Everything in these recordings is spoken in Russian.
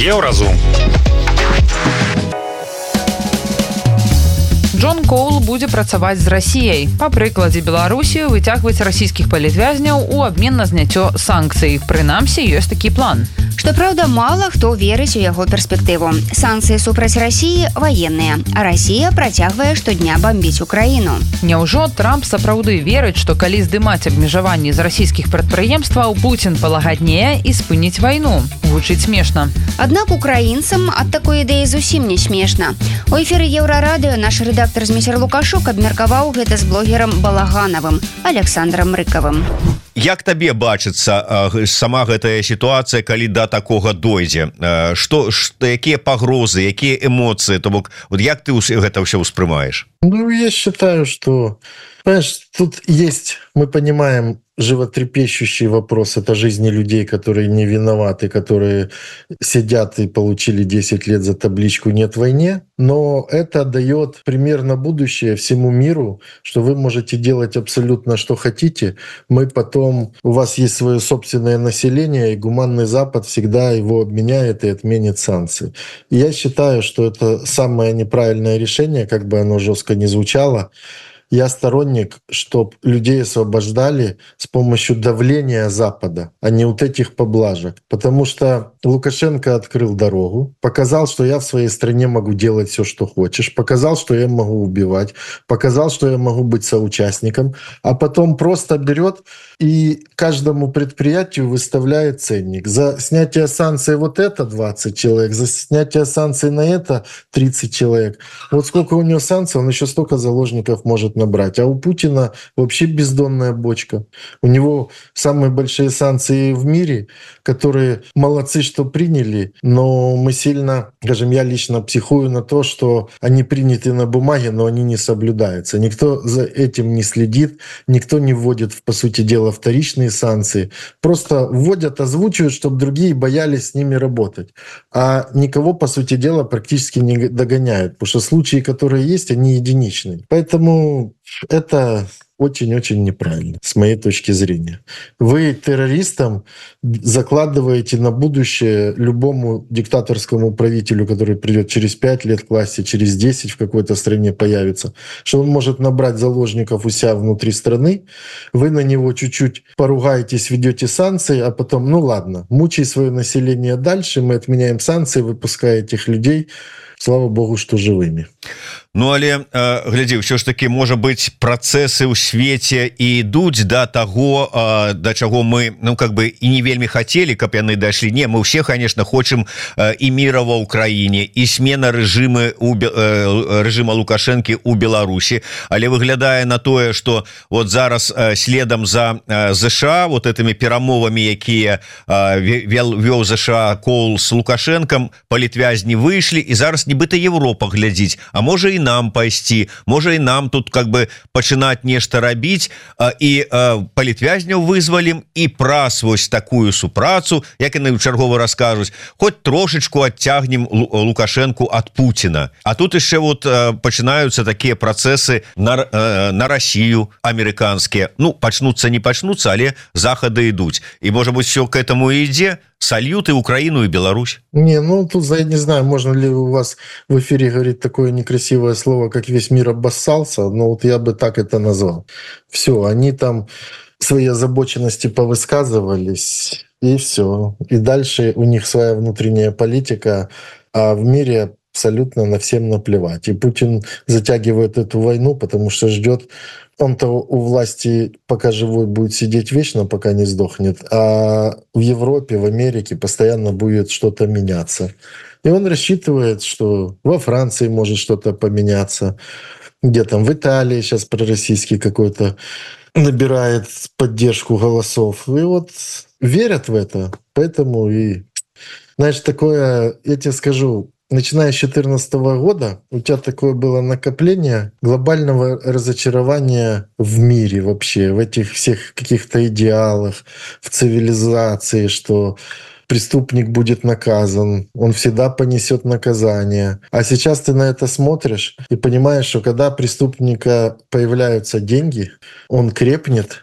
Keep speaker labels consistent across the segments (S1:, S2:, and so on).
S1: Еўразум.
S2: Джон Коул будзе працаваць з Расіяй. Па прыкладзе Беларусі выцягваць расійскіх палітвязняў у абмен на зняццё санкцый. Прынамсі, ёсць такі план.
S3: Што праўда, мала хто верыць у яго перспектыву. Санкцыі супраць Расіі ваенныя, а Расія працягвае штодня бамбіць Украіну.
S2: Няўжо Трамп сапраўды верыць, што калі здымаць абмежаванні з расійскіх прадпрыемстваў, Пуцін палагаднее і спыніць вайну? Гучыць смешна.
S3: Аднак украінцам ад такой ідэі зусім не смешна. У эфіры Еўрарадыё наш рэдактар Зміцер Лукашук абмеркаваў гэта з блогерам Балаганавым Александром Рыкавым.
S4: Як табе бачыцца сама гэтая сітуацыя, калі да такога дойдзе? Якія пагрозы, якія эмоцыі? То бок, вот як ты гэта ўсё ўспрымаеш?
S5: Ну, я считаю, что, понимаешь, тут есть, мы понимаем, животрепещущий вопрос. Это жизни людей, которые не виноваты, которые сидят и получили 10 лет за табличку «Нет войне». Но это дает пример на будущее всему миру, что вы можете делать абсолютно что хотите. Мы потом, у вас есть свое собственное население, и гуманный Запад всегда его обменяет и отменит санкции. И я считаю, что это самое неправильное решение, как бы оно жестко не звучало. Я сторонник, чтобы людей освобождали с помощью давления Запада, а не вот этих поблажек. Потому что Лукашенко открыл дорогу, показал, что я в своей стране могу делать все, что хочешь, показал, что я могу убивать, показал, что я могу быть соучастником, а потом просто берет и каждому предприятию выставляет ценник. За снятие санкций вот это 20 человек, за снятие санкций на это 30 человек. Вот сколько у него санкций, он еще столько заложников может набрать. А у Путина вообще бездонная бочка. У него самые большие санкции в мире, которые молодцы, что приняли, но мы сильно, скажем, я лично психую на то, что они приняты на бумаге, но они не соблюдаются. Никто за этим не следит, никто не вводит, по сути дела, вторичные санкции. Просто вводят, озвучивают, чтобы другие боялись с ними работать. А никого, по сути дела, практически не догоняют, потому что случаи, которые есть, они единичные. Поэтому это очень-очень неправильно, с моей точки зрения. Вы террористам закладываете на будущее любому диктаторскому правителю, который придет через 5 лет к власти, через 10 в какой-то стране появится, что он может набрать заложников у себя внутри страны, вы на него чуть-чуть поругаетесь, ведете санкции, а потом, ну ладно, мучай свое население дальше, мы отменяем санкции, выпуская этих людей, слава богу, что живыми.
S4: Ну, але, глядзі, ўсё ж таки, можа быць, працэсы ў свеце і ідуць да таго, да чаго мы, ну, как бы, і не вельмі хацелі, каб яны дайшлі. Не, мы ўсе, конечно, хочам і міра ва ўкраіне, і смена рэжыма Лукашэнкі ў Беларусі, але выглядае на тое, што вот зараз следам за ЗША, вот этими перамовамі, якія вёў ЗША Коул з Лукашэнкам, палітвязні выйшлі, і зараз нібыта Европа глядзіць, а можа і нам пайсці, можа і нам тут как бы пачынаць нешта рабіць, і палітвязняў вызвалім, і праз вось такую супрацу, як яны чаргова раскажуць, хоць трошечку адцягнем Лукашэнку ад Пуціна. А тут яшчэ вот пачынаюцца такія працэсы на Расію амерыканскія. Ну, пачнуцца, не пачнуцца, але захады ідуць. І, можа быць, все к этому і ідзе, сольют и Украину, и Беларусь.
S5: Не, ну тут я не знаю, можно ли у вас в эфире говорить такое некрасивое слово, как весь мир обоссался, но вот я бы так это назвал. Все, они там свои озабоченности повысказывались, и все. И дальше у них своя внутренняя политика, а в мире абсолютно на всем наплевать. И Путин затягивает эту войну, потому что ждет, он-то у власти, пока живой, будет сидеть вечно, пока не сдохнет, а в Европе, в Америке постоянно будет что-то меняться. И он рассчитывает, что во Франции может что-то поменяться, где там в Италии сейчас пророссийский какой-то набирает поддержку голосов. И вот верят в это, поэтому и... Знаешь, такое, я тебе скажу, начиная с 2014 года у тебя такое было накопление глобального разочарования в мире вообще, в этих всех каких-то идеалах, в цивилизации, что преступник будет наказан, он всегда понесет наказание. А сейчас ты на это смотришь и понимаешь, что когда преступника появляются деньги, он крепнет,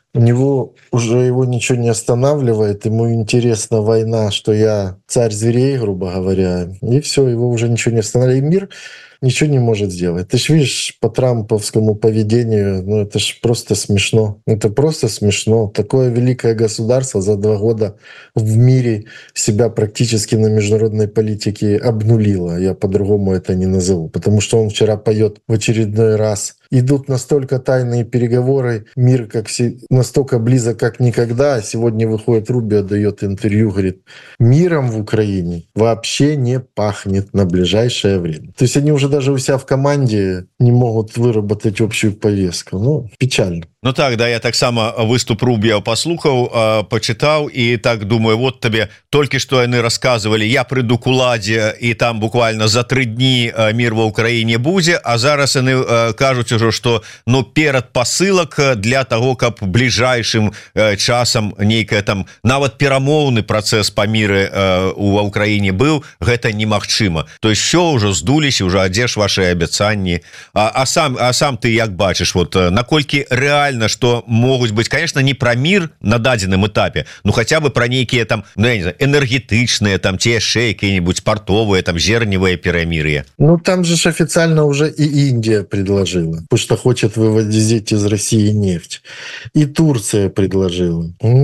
S5: у него уже его ничего не останавливает, ему интересна война, что я царь зверей, грубо говоря, и все, его уже ничего не останавливает. И мир ничего не может сделать. Ты ж видишь по трамповскому поведению, ну это ж просто смешно. Это просто смешно. Такое великое государство за 2 года в мире себя практически на международной политике обнулило. Я по-другому это не назову. Потому что он вчера поет в очередной раз. Идут настолько тайные переговоры, мир настолько близок, как никогда. А сегодня выходит Рубио, дает интервью, говорит, миром в Украине вообще не пахнет на ближайшее время. То есть они уже даже у себя в команде не могут выработать общую повестку. Ну, печально.
S4: Ну так, да, я таксама выступ Рубіо паслухаў, пачытаў і так думаю, вот табе толькі што яны расказвалі, я прыйду к уладзе і там буквально за 3 дні мір ва ўкраіне будзе, а зараз яны кажуць ужо, што ну перад пасылак для того, каб бліжэйшым часам нейкая там нават перамоўны працэс па міры ва ўкраіне быў, гэта немагчыма. То есть що ўжо здуліся, ўжо дзе ж ваши абяцанні, а сам ты як бачыш, вот наколькі рэальна, что могуць быть, конечно, не про мир на дадзеным этапе, ну хотя бы про нейкія там, ну я не знаю, энергетычныя там те яшчэ какие-нибудь портовые там зерневые перамирия.
S5: Ну там же официально уже и Индия предложила, потому что хочет выводить из России нефть, и Турция предложила.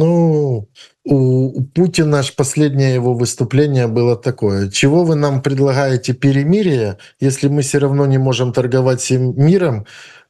S5: Ну у Путина аж последнее его выступление было такое: чего вы нам предлагаете перемирие, если мы все равно не можем торговать всем миром,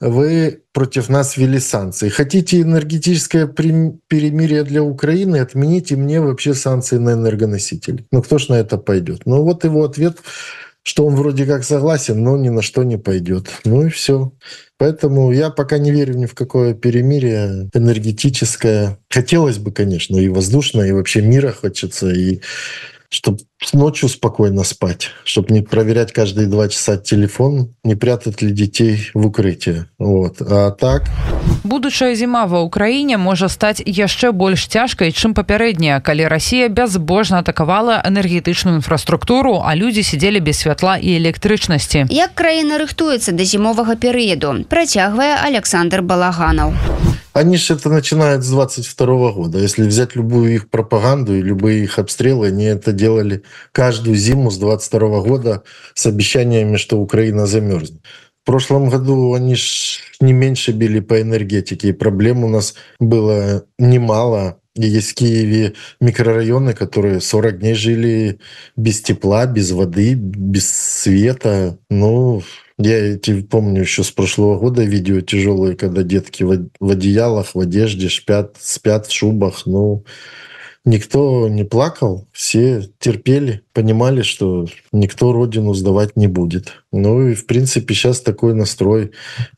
S5: вы против нас ввели санкции. Хотите энергетическое перемирие для Украины, отмените мне вообще санкции на энергоносители. Ну кто ж на это пойдет? Ну вот его ответ, что он вроде как согласен, но ни на что не пойдет. Ну и все. Поэтому я пока не верю ни в какое перемирие энергетическое. Хотелось бы, конечно, и воздушное, и вообще мира хочется, и чтобы ночью спокойно спать, чтобы не проверять каждые 2 часа телефон, не прятать ли детей в укрытие. Вот. А так...
S2: Будучая зіма ва ўкраіне можа стаць яшчэ больш цяжкай, чым папярэдняя, калі Расія бязбожна атакавала энергетычную інфраструктуру, а людзі сидзелі без святла і электрычнасці.
S3: Як краіна рыхтуецца да зімовага перыяду, працягвае Александр Балаганов.
S5: Они же это начинают с 22 года. Если взять любую их пропаганду и любые их обстрелы, они это делали каждую зиму с 22 года с обещаниями, что Украина замерзнет. В прошлом году они ж не меньше били по энергетике, и проблем у нас было немало. И есть в Киеве микрорайоны, которые 40 дней жили без тепла, без воды, без света. Ну, я помню еще с прошлого года видео тяжелые, когда детки в одеялах, в одежде спят в шубах. Ну, никто не плакал, все терпели, понимали, что никто родину сдавать не будет. Ну и, в принципе, сейчас такой настрой.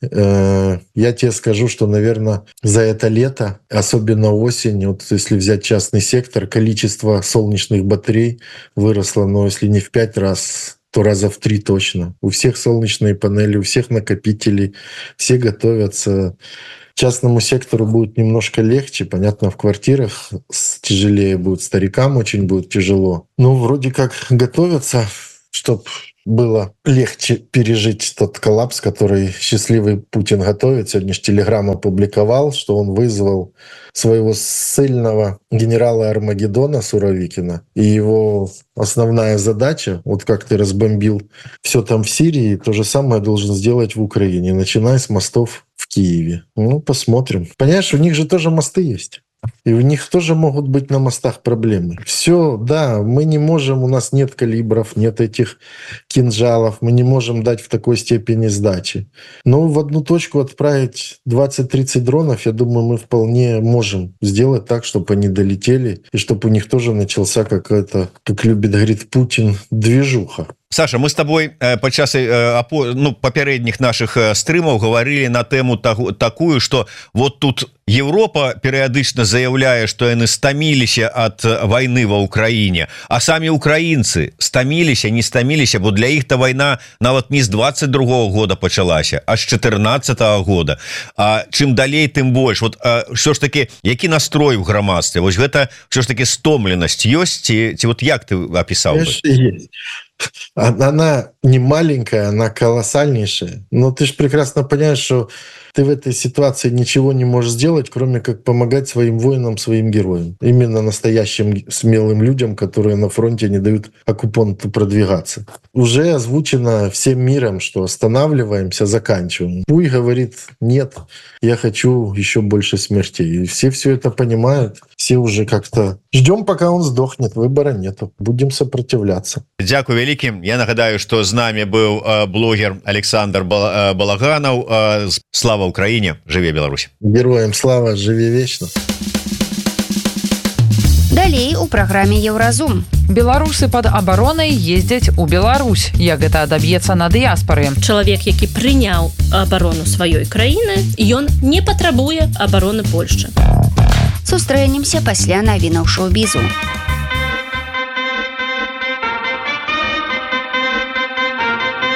S5: Я тебе скажу, что, наверное, за это лето, особенно осень, вот если взять частный сектор, количество солнечных батарей выросло, но если не в 5 раз, то раза в 3 точно. У всех солнечные панели, у всех накопители, все готовятся. Частному сектору будет немножко легче. Понятно, в квартирах тяжелее будет, старикам очень будет тяжело. Но вроде как готовятся, чтобы было легче пережить тот коллапс, который счастливый Путин готовит. Сегодня же Телеграм опубликовал, что он вызвал своего ссыльного генерала Армагеддона Суровикина. И его основная задача, вот как ты разбомбил все там в Сирии, то же самое должен сделать в Украине, начиная с мостов в Киеве. Ну, посмотрим. Понимаешь, у них же тоже мосты есть. И у них тоже могут быть на мостах проблемы. Все, да, мы не можем, у нас нет калибров, нет этих кинжалов, мы не можем дать в такой степени сдачи. Но в одну точку отправить 20-30 дронов, я думаю, мы вполне можем сделать так, чтобы они долетели, и чтобы у них тоже начался какая-то, как любит, говорит Путин, движуха.
S4: Саша, мы с тобой падчас папярэдніх наших стрымаў гаварылі на тэму такую, что вот тут Европа перыядычна заяўляе, што яны стаміліся ад вайны ва ўкраіне, а самі украінцы стаміліся, не стаміліся, бо для іх та вайна нават не з 22 года пачалася, а з 14 года. А чым далей, тым больш. Вот що ж таки, які настрой в грамадстве? Вось гэта що ж таки стомленасць ёсць, ці вот як ты апісаў бы?
S5: Она не маленькая, она колоссальнейшая. Но ты же прекрасно понимаешь, что ты в этой ситуации ничего не можешь сделать, кроме как помогать своим воинам, своим героям. Именно настоящим смелым людям, которые на фронте не дают оккупанту продвигаться. Уже озвучено всем миром, что останавливаемся, заканчиваем. Пуй говорит: нет, я хочу еще больше смертей. И все это понимают. Все уже как-то ждем, пока он сдохнет. Выбора нету. Будем сопротивляться.
S4: Дякую вялікім. Я нагадаю, что з нами быў блогер Александр Балаганов. Слава Украине, жыве Беларусь.
S5: Героям слава, жыве вечна.
S3: Далей у праграме Еўразум.
S2: Беларусы под абаронай ездзяць у Беларусь. Як гэта адаб'ецца на дыяспары?
S1: Чалавек, які прыняў абарону сваёй краіны, ён не патрабуе абароны Польшчы.
S3: Сустрэнемся пасля навінаў шоу-бізу.